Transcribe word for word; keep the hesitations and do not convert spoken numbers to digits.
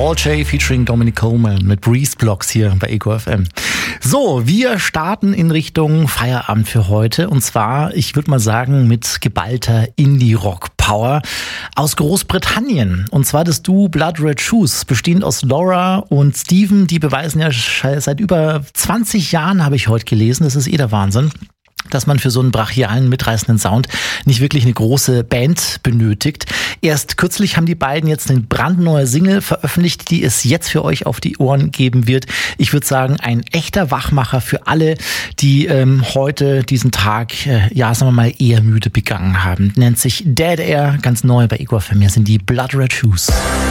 Paul J. featuring Dominic Coleman mit Breeze Blocks hier bei Ego F M. So, wir starten in Richtung Feierabend für heute. Und zwar, ich würde mal sagen, mit geballter Indie-Rock-Power aus Großbritannien. Und zwar das Duo Blood Red Shoes, bestehend aus Laura und Steven. Die beweisen ja seit über zwanzig Jahren, habe ich heute gelesen. Das ist eh der Wahnsinn, dass man für so einen brachialen, mitreißenden Sound nicht wirklich eine große Band benötigt. Erst kürzlich haben die beiden jetzt eine brandneue Single veröffentlicht, die es jetzt für euch auf die Ohren geben wird. Ich würde sagen, ein echter Wachmacher für alle, die ähm, heute diesen Tag, äh, ja, sagen wir mal, eher müde begangen haben. Nennt sich Dead Air, ganz neu bei Ego F M. Hier sind die Blood Red Shoes.